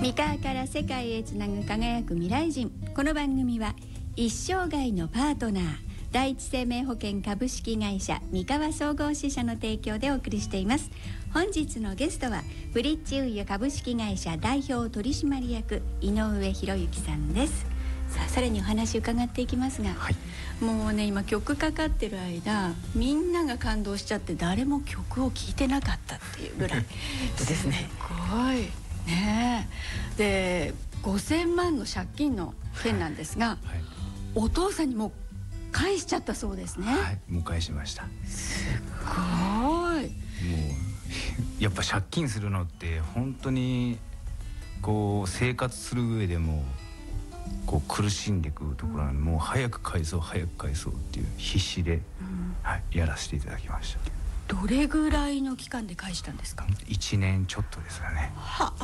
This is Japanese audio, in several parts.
三河から世界へつなぐ輝く未来人。この番組は一生涯のパートナー第一生命保険株式会社三河総合支社の提供でお送りしています。本日のゲストはブリッジ運輸株式会社代表取締役井上博之さんです。さらにお話伺っていきますが、はい、もうね今曲かかってる間みんなが感動しちゃって誰も曲を聴いてなかったっていうぐらいですね。すごいね。で5000万の借金の件なんですが、はい、お父さんにもう返しちゃったそうですね。 はい、もう返しました。 すごい。もうやっぱ借金するのって本当にこう生活する上でもこう苦しんでいくところなので、もう早く返そう早く返そうっていう必死で、はい、やらせていただきました。 どれぐらいの期間で返したんですか ？1年ちょっとですよね。 はい、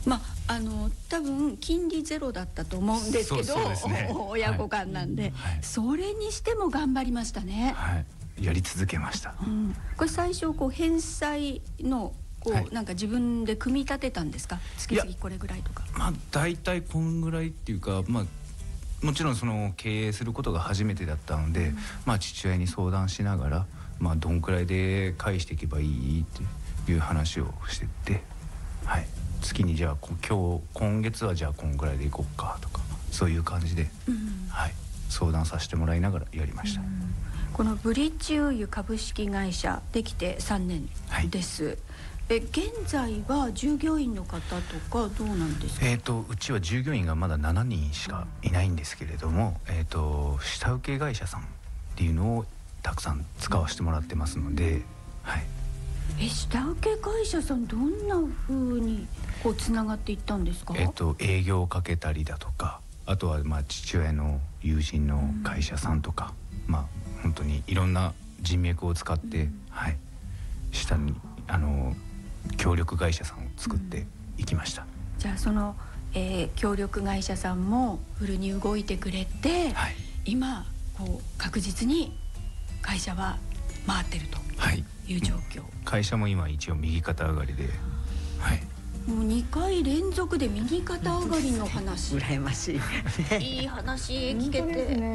まあ多分金利ゼロだったと思うんですけど、そうですね、親子間なんで、はい、それにしても頑張りましたね。 はい、やり続けました。 これ最初こう返済のはい、なんか自分で組み立てたんですか？月々これぐらいとか。 だいたいこんぐらいっていうか、もちろんその経営することが初めてだったので、父親に相談しながら、どんくらいで返していけばいいっていう話をしてって、はい、月にじゃあ今月はじゃあこんぐらいでいこうかとか、そういう感じで、はい、相談させてもらいながらやりました。 このブリッジ運輸株式会社できて3年です。はい、現在は従業員の方とかどうなんですか？ うちは従業員がまだ7人しかいないんですけれども、下請け会社さんっていうのをたくさん使わせてもらってますので、はい、 下請け会社さんどんな風にこうつながっていったんですか？ 営業をかけたりだとか、あとは父親の友人の会社さんとか、本当にいろんな人脈を使って、はい、下に協力会社さんを作っていきました。 じゃあその、協力会社さんもフルに動いてくれて、はい、今こう確実に会社は回ってるという状況。 会社も今一応右肩上がりで、はい、 もう2回連続で右肩上がりの話。 羨ましい。 いい話聞けて。